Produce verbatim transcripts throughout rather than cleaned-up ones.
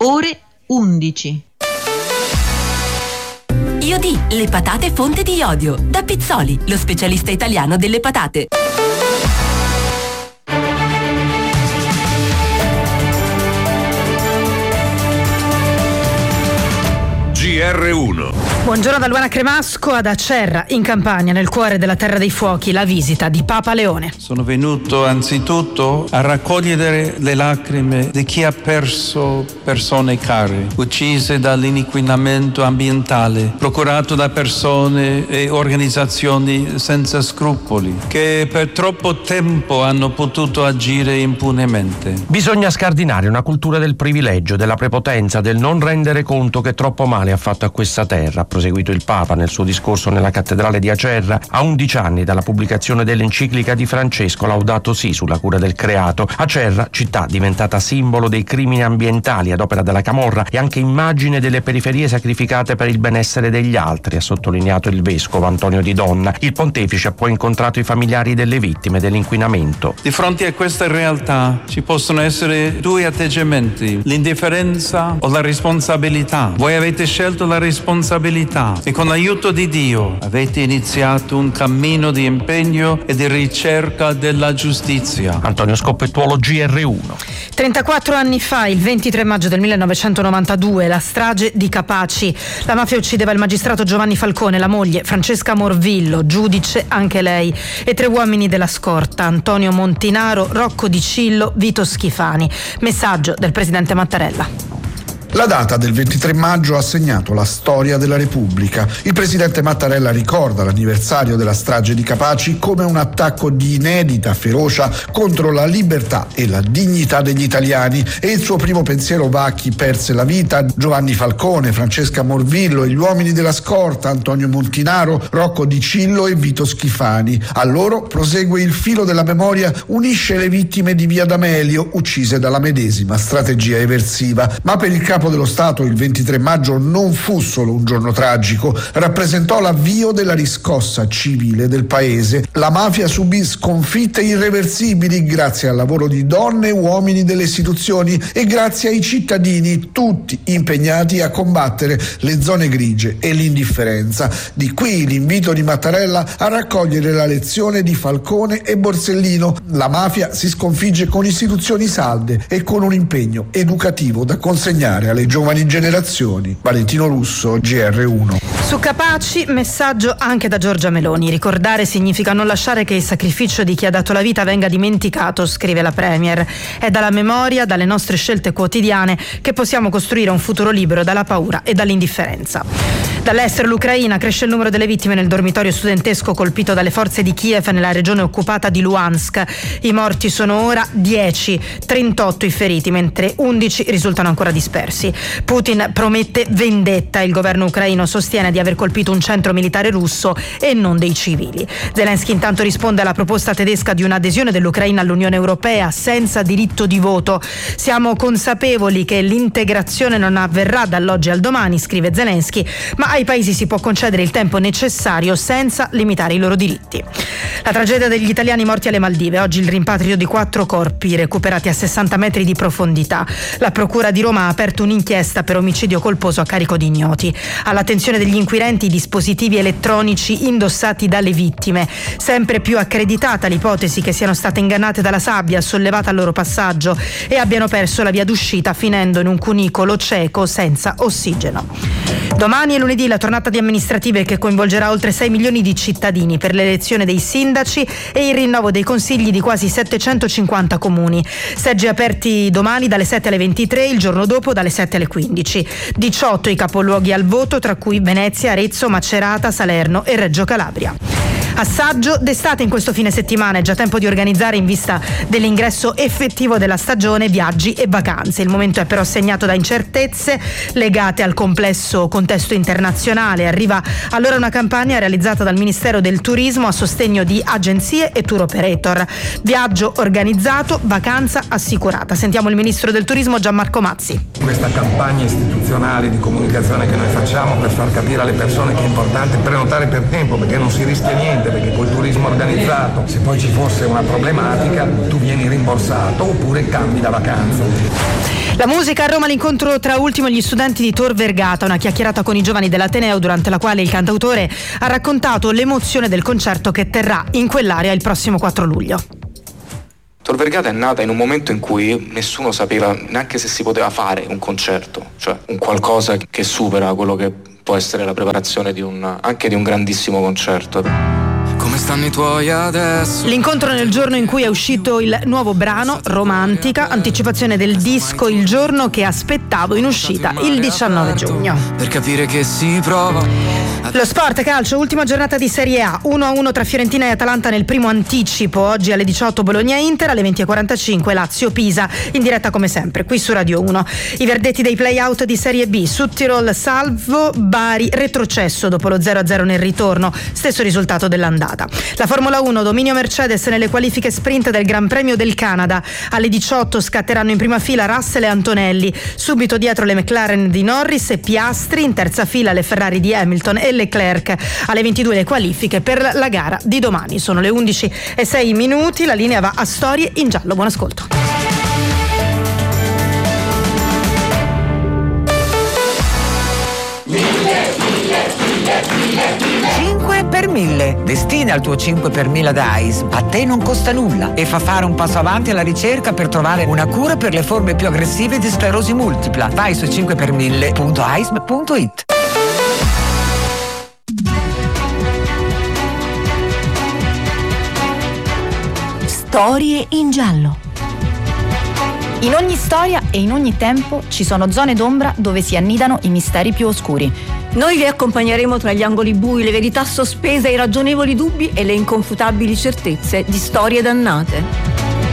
ore undici. Iodì, le patate fonte di iodio. Da Pizzoli, lo specialista italiano delle patate. G R uno. Buongiorno da Luana Cremasco ad Acerra, in Campania, nel cuore della Terra dei Fuochi, la visita di Papa Leone. Sono venuto anzitutto a raccogliere le lacrime di chi ha perso persone care, uccise dall'inquinamento ambientale, procurato da persone e organizzazioni senza scrupoli, che per troppo tempo hanno potuto agire impunemente. Bisogna scardinare una cultura del privilegio, della prepotenza, del non rendere conto che troppo male ha fatto a questa terra, ha proseguito il Papa nel suo discorso nella cattedrale di Acerra a undici anni dalla pubblicazione dell'enciclica di Francesco Laudato Si sulla cura del creato. Acerra, città diventata simbolo dei crimini ambientali ad opera della camorra e anche immagine delle periferie sacrificate per il benessere degli altri, ha sottolineato il vescovo Antonio Di Donna. Il pontefice ha poi incontrato i familiari delle vittime dell'inquinamento. Di fronte a questa realtà ci possono essere due atteggiamenti: l'indifferenza o la responsabilità. Voi avete scelto la responsabilità e con l'aiuto di Dio avete iniziato un cammino di impegno e di ricerca della giustizia. Antonio Scoppettuolo, G R uno. trentaquattro anni fa, il ventitré maggio del millenovecentonovantadue, la strage di Capaci. La mafia uccideva il magistrato Giovanni Falcone, la moglie Francesca Morvillo, giudice anche lei, e tre uomini della scorta: Antonio Montinaro, Rocco Di Cillo, Vito Schifani. Messaggio del presidente Mattarella. La data del ventitré maggio ha segnato la storia della Repubblica. Il presidente Mattarella ricorda l'anniversario della strage di Capaci come un attacco di inedita ferocia contro la libertà e la dignità degli italiani, e il suo primo pensiero va a chi perse la vita: Giovanni Falcone, Francesca Morvillo e gli uomini della scorta, Antonio Montinaro, Rocco Di Cillo e Vito Schifani. A loro prosegue il filo della memoria, unisce le vittime di Via D'Amelio, uccise dalla medesima strategia eversiva. Ma per il capo dello Stato il ventitré maggio non fu solo un giorno tragico, rappresentò l'avvio della riscossa civile del paese. La mafia subì sconfitte irreversibili grazie al lavoro di donne e uomini delle istituzioni e grazie ai cittadini, tutti impegnati a combattere le zone grigie e l'indifferenza. Di qui l'invito di Mattarella a raccogliere la lezione di Falcone e Borsellino. La mafia si sconfigge con istituzioni salde e con un impegno educativo da consegnare alle giovani generazioni. Valentino Russo, G R uno. Su Capaci, messaggio anche da Giorgia Meloni. Ricordare significa non lasciare che il sacrificio di chi ha dato la vita venga dimenticato, scrive la Premier. È dalla memoria, dalle nostre scelte quotidiane, che possiamo costruire un futuro libero dalla paura e dall'indifferenza. Dall'estero l'Ucraina: cresce il numero delle vittime nel dormitorio studentesco colpito dalle forze di Kiev nella regione occupata di Luhansk. I morti sono ora dieci, trentotto i feriti, mentre undici risultano ancora dispersi. Putin promette vendetta. Il governo ucraino sostiene di aver colpito un centro militare russo e non dei civili. Zelensky intanto risponde alla proposta tedesca di un'adesione dell'Ucraina all'Unione Europea senza diritto di voto. Siamo consapevoli che l'integrazione non avverrà dall'oggi al domani, scrive Zelensky, ma ai paesi si può concedere il tempo necessario senza limitare i loro diritti. La tragedia degli italiani morti alle Maldive. Oggi il rimpatrio di quattro corpi recuperati a sessanta metri di profondità. La procura di Roma ha aperto un'inchiesta per omicidio colposo a carico di ignoti. All'attenzione degli inquirenti i dispositivi elettronici indossati dalle vittime. Sempre più accreditata l'ipotesi che siano state ingannate dalla sabbia sollevata al loro passaggio e abbiano perso la via d'uscita finendo in un cunicolo cieco senza ossigeno. Domani e lunedì la tornata di amministrative che coinvolgerà oltre sei milioni di cittadini per l'elezione dei sindaci e il rinnovo dei consigli di quasi settecentocinquanta comuni. Seggi aperti domani dalle sette alle ventitré, il giorno dopo dalle sette alle quindici. diciotto i capoluoghi al voto, tra cui Venezia, Arezzo, Macerata, Salerno e Reggio Calabria. Assaggio d'estate in questo fine settimana. È già tempo di organizzare in vista dell'ingresso effettivo della stagione viaggi e vacanze. Il momento è però segnato da incertezze legate al complesso contesto internazionale. Arriva allora una campagna realizzata dal Ministero del Turismo a sostegno di agenzie e tour operator. Viaggio organizzato, vacanza assicurata. Sentiamo il Ministro del Turismo Gianmarco Mazzi. Questa campagna istituzionale di comunicazione che noi facciamo per far capire alle persone che è importante prenotare per tempo, perché non si rischia niente. importante, perché col turismo organizzato, se poi ci fosse una problematica, tu vieni rimborsato oppure cambi la vacanza. La musica a Roma, l'incontro tra Ultimo e gli studenti di Tor Vergata, una chiacchierata con i giovani dell'Ateneo durante la quale il cantautore ha raccontato l'emozione del concerto che terrà in quell'area il prossimo quattro luglio. Tor Vergata è nata in un momento in cui nessuno sapeva neanche se si poteva fare un concerto, cioè un qualcosa che supera quello che può essere la preparazione di un, anche di un grandissimo concerto. Come stanno i tuoi adesso? L'incontro nel giorno in cui è uscito il nuovo brano, Romantica, anticipazione del disco Il giorno che aspettavo, in uscita il diciannove giugno. Per capire che si prova. Lo sport, calcio, ultima giornata di Serie A, uno a uno tra Fiorentina e Atalanta nel primo anticipo. Oggi alle diciotto Bologna-Inter, alle venti e quarantacinque Lazio-Pisa, in diretta come sempre qui su Radio uno. I verdetti dei play-out di Serie B, Südtirol salvo, Bari retrocesso dopo lo zero a zero nel ritorno, stesso risultato dell'andata. La Formula uno, dominio Mercedes nelle qualifiche sprint del Gran Premio del Canada. Alle diciotto scatteranno in prima fila Russell e Antonelli, subito dietro le McLaren di Norris e Piastri, in terza fila le Ferrari di Hamilton e Leclerc. Alle ventidue le qualifiche per la gara di domani. Sono le undici e sei minuti, la linea va a Storie in giallo. Buon ascolto. cinque per mille. Destina il tuo cinque per mille ad A I S. A te non costa nulla e fa fare un passo avanti alla ricerca per trovare una cura per le forme più aggressive di sclerosi multipla. Vai su cinque per mille punto a i s m punto i t. Storie in giallo. In ogni storia e in ogni tempo ci sono zone d'ombra dove si annidano i misteri più oscuri. Noi vi accompagneremo tra gli angoli bui, le verità sospese, i ragionevoli dubbi e le inconfutabili certezze di storie dannate.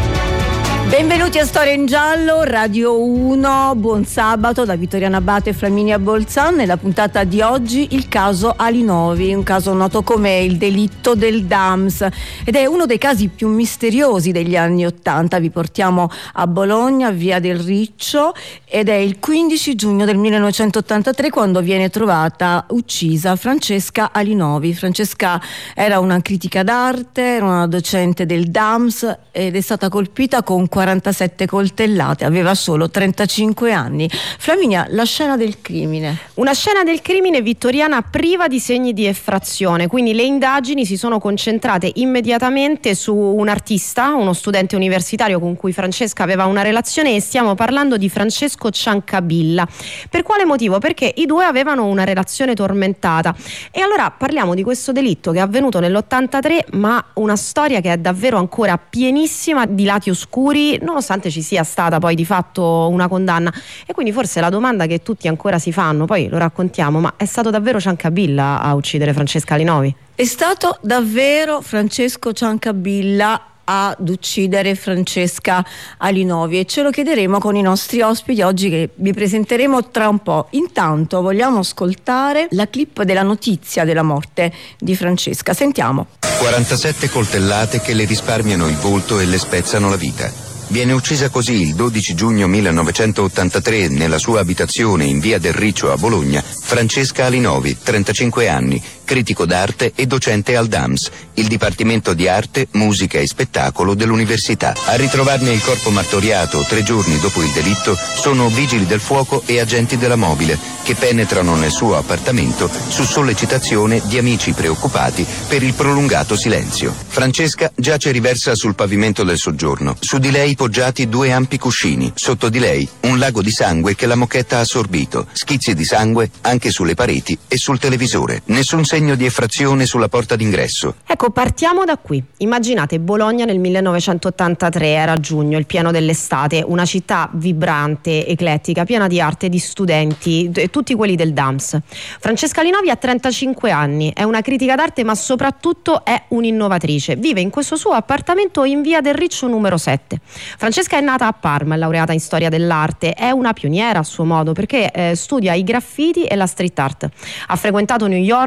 Benvenuti a Storia in Giallo, Radio uno, buon sabato da Vittoriana Abate e Flaminia Bolzan. Nella puntata di oggi il caso Alinovi, un caso noto come il delitto del D A M S, ed è uno dei casi più misteriosi degli anni Ottanta. Vi portiamo a Bologna, via del Riccio, ed è il quindici giugno del millenovecentottantatré quando viene trovata uccisa Francesca Alinovi. Francesca era una critica d'arte, era una docente del D A M S ed è stata colpita con quarantasette coltellate, aveva solo trentacinque anni. Flaminia, la scena del crimine. Una scena del crimine vittoriana priva di segni di effrazione, quindi le indagini si sono concentrate immediatamente su un artista, uno studente universitario con cui Francesca aveva una relazione, e stiamo parlando di Francesco Ciancabilla. Per quale motivo? Perché i due avevano una relazione tormentata. E allora parliamo di questo delitto che è avvenuto nell'ottantatré, ma una storia che è davvero ancora pienissima di lati oscuri, nonostante ci sia stata poi di fatto una condanna. E quindi forse la domanda che tutti ancora si fanno, poi lo raccontiamo, ma è stato davvero Ciancabilla a uccidere Francesca Alinovi? È stato davvero Francesco Ciancabilla ad uccidere Francesca Alinovi, e ce lo chiederemo con i nostri ospiti oggi che vi presenteremo tra un po'. Intanto vogliamo ascoltare la clip della notizia della morte di Francesca. Sentiamo. quarantasette coltellate che le risparmiano il volto e le spezzano la vita. Viene uccisa così il dodici giugno millenovecentottantatré nella sua abitazione in via del Riccio a Bologna Francesca Alinovi, trentacinque anni, critico d'arte e docente al D A M S, il Dipartimento di Arte, Musica e Spettacolo dell'Università. A ritrovarne il corpo martoriato tre giorni dopo il delitto sono vigili del fuoco e agenti della mobile che penetrano nel suo appartamento su sollecitazione di amici preoccupati per il prolungato silenzio. Francesca giace riversa sul pavimento del soggiorno. Su di lei poggiati due ampi cuscini, sotto di lei un lago di sangue che la mochetta ha assorbito, schizzi di sangue anche sulle pareti e sul televisore. Nessun segno di effrazione sulla porta d'ingresso. Ecco, partiamo da qui. Immaginate Bologna nel millenovecentottantatré, era giugno, il pieno dell'estate, una città vibrante, eclettica, piena di arte, di studenti, tutti quelli del D A M S. Francesca Alinovi ha trentacinque anni, è una critica d'arte ma soprattutto è un'innovatrice. Vive in questo suo appartamento in via del Riccio numero sette. Francesca è nata a Parma, è laureata in storia dell'arte, è una pioniera a suo modo perché eh, studia i graffiti e la street art. Ha frequentato New York e tutta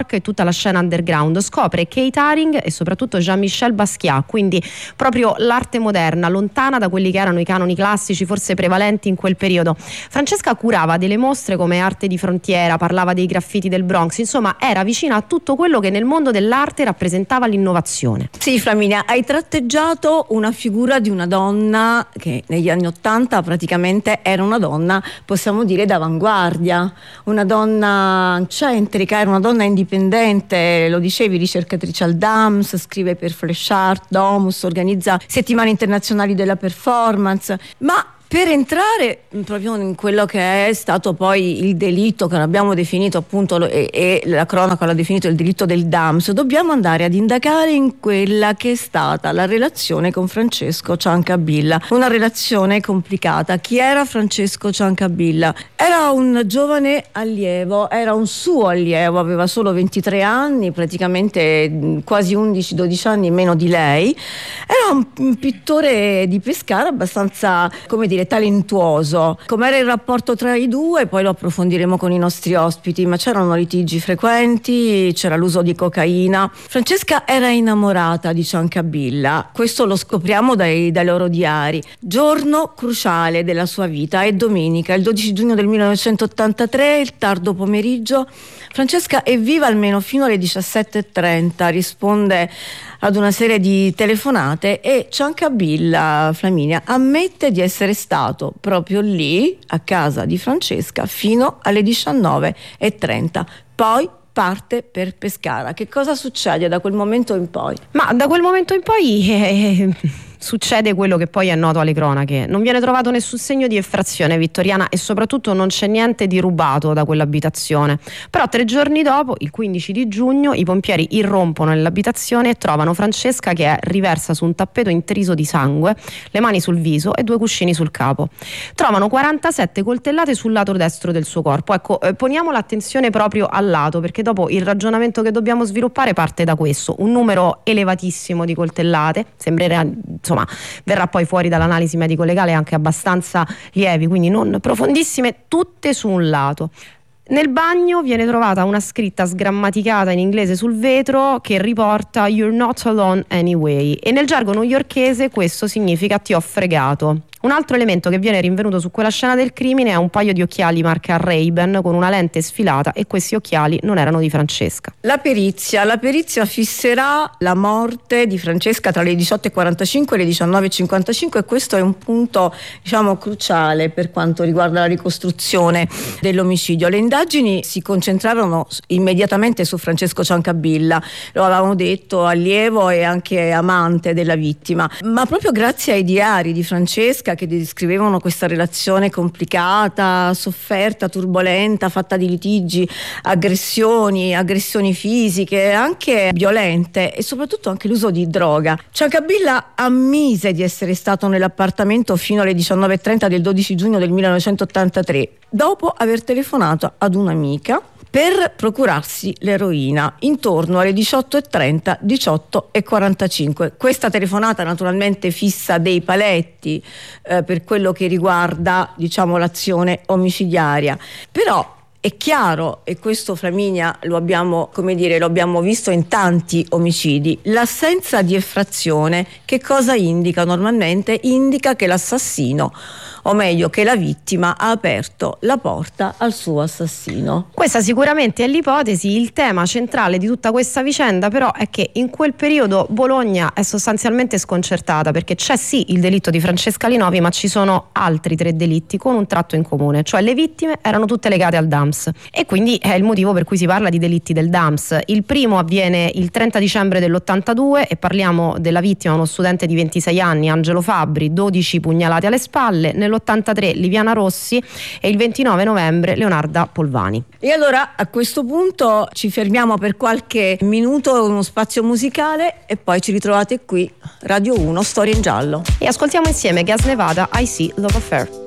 tutta la scena underground, scopre Kate Haring e soprattutto Jean-Michel Basquiat, quindi proprio l'arte moderna, lontana da quelli che erano i canoni classici forse prevalenti in quel periodo. Francesca curava delle mostre come Arte di frontiera, parlava dei graffiti del Bronx, insomma era vicina a tutto quello che nel mondo dell'arte rappresentava l'innovazione. Sì, Flaminia, hai tratteggiato una figura di una donna che negli anni Ottanta praticamente era una donna, possiamo dire, d'avanguardia, una donna centrica, era una donna indipendente, lo dicevi, ricercatrice al D A M S, scrive per Flash Art, Domus, organizza settimane internazionali della performance, ma per entrare proprio in quello che è stato poi il delitto che abbiamo definito appunto e, e la cronaca l'ha definito il delitto del D A M S, dobbiamo andare ad indagare in quella che è stata la relazione con Francesco Ciancabilla, una relazione complicata. Chi era Francesco Ciancabilla? Era un giovane allievo, era un suo allievo, aveva solo ventitré anni, praticamente quasi undici dodici anni meno di lei. Era un, un pittore di Pescara abbastanza, come dire, talentuoso. Com'era il rapporto tra i due poi lo approfondiremo con i nostri ospiti, ma c'erano litigi frequenti, c'era l'uso di cocaina. Francesca era innamorata di Ciancabilla, questo lo scopriamo dai, dai loro diari. Giorno cruciale della sua vita è domenica, il dodici giugno del millenovecentottantatré, il tardo pomeriggio. Francesca è viva almeno fino alle diciassette e trenta, risponde ad una serie di telefonate e Ciancabilla, Flaminia, ammette di essere stato proprio lì a casa di Francesca fino alle diciannove e trenta. Poi parte per Pescara. Che cosa succede da quel momento in poi? Ma da quel momento in poi eh, succede quello che poi è noto alle cronache. Non viene trovato nessun segno di effrazione vittoriana e soprattutto non c'è niente di rubato da quell'abitazione. Però tre giorni dopo, il quindici di giugno, i pompieri irrompono nell'abitazione e trovano Francesca che è riversa su un tappeto intriso di sangue, le mani sul viso e due cuscini sul capo. Trovano quarantasette coltellate sul lato destro del suo corpo. Ecco, eh, poniamo l'attenzione proprio al lato, perché dopo il ragionamento che dobbiamo sviluppare parte da questo: un numero elevatissimo di coltellate, sembrerà, insomma, verrà poi fuori dall'analisi medico-legale, anche abbastanza lievi, quindi non profondissime, tutte su un lato. Nel bagno viene trovata una scritta sgrammaticata in inglese sul vetro che riporta "You're not alone anyway", e nel gergo newyorkese questo significa "ti ho fregato". Un altro elemento che viene rinvenuto su quella scena del crimine è un paio di occhiali marca Ray-Ban con una lente sfilata, e questi occhiali non erano di Francesca. La perizia, la perizia fisserà la morte di Francesca tra le diciotto e quarantacinque e le diciannove e cinquantacinque, e questo è un punto, diciamo, cruciale per quanto riguarda la ricostruzione dell'omicidio. Le indagini si concentrarono immediatamente su Francesco Ciancabilla, lo avevamo detto, allievo e anche amante della vittima, ma proprio grazie ai diari di Francesca, che descrivevano questa relazione complicata, sofferta, turbolenta, fatta di litigi, aggressioni, aggressioni fisiche, anche violente, e soprattutto anche l'uso di droga. Ciancabilla ammise di essere stato nell'appartamento fino alle diciannove e trenta del dodici giugno del millenovecentottantatré, dopo aver telefonato ad un'amica per procurarsi l'eroina intorno alle diciotto e trenta, diciotto e quarantacinque. Questa telefonata naturalmente fissa dei paletti eh, per quello che riguarda, diciamo, l'azione omicidiaria. Però è chiaro, e questo, Flaminia, lo abbiamo, come dire, lo abbiamo visto in tanti omicidi, l'assenza di effrazione che cosa indica normalmente? Indica che l'assassino, o meglio che la vittima, ha aperto la porta al suo assassino. Questa sicuramente è l'ipotesi. Il tema centrale di tutta questa vicenda però è che in quel periodo Bologna è sostanzialmente sconcertata, perché c'è sì il delitto di Francesca Linovi, ma ci sono altri tre delitti con un tratto in comune, cioè le vittime erano tutte legate al D A M S, e quindi è il motivo per cui si parla di delitti del D A M S. Il primo avviene il trenta dicembre dell'ottantadue e parliamo della vittima, uno studente di ventisei anni, Angelo Fabbri, dodici pugnalate alle spalle. Nell'ottantatré Liviana Rossi e il ventinove novembre Leonarda Polvani. E allora a questo punto ci fermiamo per qualche minuto, uno spazio musicale, e poi ci ritrovate qui, Radio uno, Storia in Giallo. E ascoltiamo insieme Gas Nevada, I See Love Affair.